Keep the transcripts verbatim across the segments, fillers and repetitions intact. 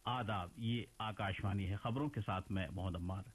आदाब, ये आकाशवाणी है। खबरों के साथ मैं मोहम्मद अम्मार।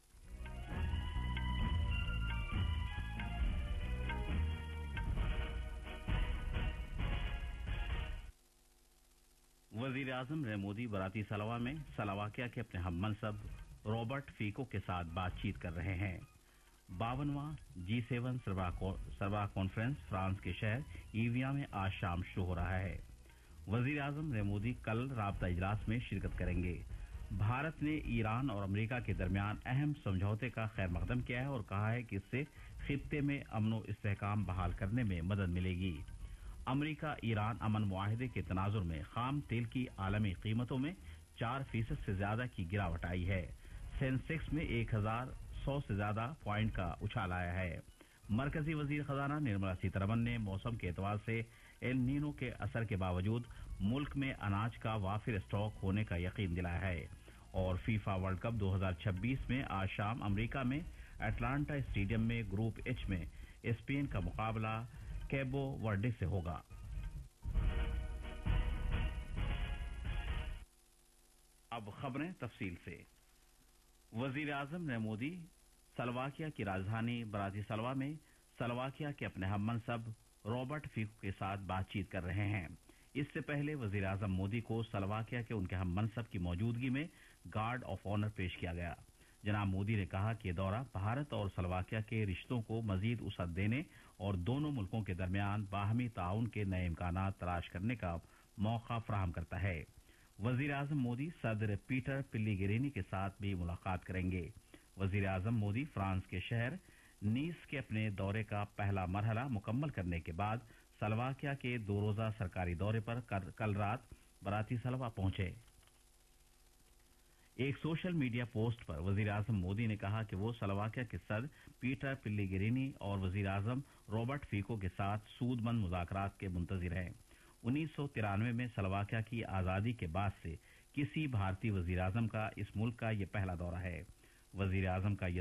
वजीर आजम नरेंद्र मोदी बराती सलवा में सलोवाकिया के अपने हम मनसब रॉबर्ट फीको के साथ बातचीत कर रहे हैं। बावनवां जी सेवन सरबराह कॉन्फ्रेंस फ्रांस के शहर ईविया में आज शाम शुरू हो रहा है। वजीर आजम नरेंद्र मोदी कल राबता इजलास में शिरकत करेंगे। भारत ने ईरान और अमेरिका के दरमियान अहम समझौते का खैर मकदम किया है और कहा है कि इससे खित्ते में अमन इस्तेहकाम बहाल करने में मदद मिलेगी। अमेरिका ईरान अमन मुआहिदे के तनाजुर में खाम तेल की आलमी कीमतों में चार फीसद से ज्यादा की गिरावट आई है। सेंसेक्स में एक हजार सौ से ज्यादा पॉइंट का उछाल आया है। मरकजी वजीर खजाना निर्मला सीतारमन ने मौसम के एतबार से एल नीनो के असर के बावजूद मुल्क में अनाज का वाफिर स्टॉक होने का यकीन दिलाया है। और फीफा वर्ल्ड कप दो हजार छब्बीस में आज शाम अमेरिका में अटलांटा स्टेडियम में ग्रुप एच में स्पेन का मुकाबला कैबो वर्डे से होगा। अब खबरें तफसील से। वजीर आजम नरेंद्र मोदी सलोवाकिया की राजधानी ब्रातिस्लावा में सलोवाकिया के अपने हम मनसब रॉबर्ट फीको के साथ बातचीत कर रहे हैं। इससे पहले वजीर आजम मोदी को सलोवाकिया के उनके हम मनसब की मौजूदगी में गार्ड ऑफ ऑनर पेश किया गया। जनाब मोदी ने कहा कि यह दौरा भारत और सलोवाकिया के रिश्तों को मजीद वसअत देने और दोनों मुल्कों के दरमियान बाहमी ताउन के नए इम्कानात तलाश करने का मौका फराहम करता है। वजीर आजम मोदी सदर पीटर पिल्लीगेरिनी के साथ भी मुलाकात करेंगे। वजीर आजम मोदी फ्रांस के शहर नीस के अपने दौरे का पहला मरहला मुकम्मल करने के बाद सलोवाकिया के दो रोजा सरकारी दौरे पर कल रात ब्रातिस्लावा पहुंचे। एक सोशल मीडिया पोस्ट पर वजीर आजम मोदी ने कहा कि वो सलोवाकिया के सदर पीटर पिल्लीगेरिनी और वजीर आजम रॉबर्ट फीको के साथ सूदमंद मुज़ाकरात के मुंतजिर हैं। उन्नीस सौ तिरानवे में सलोवाकिया की आजादी के बाद से किसी भारतीय वजीर आजम का इस मुल्क का यह पहला दौरा है। वजीर आजम का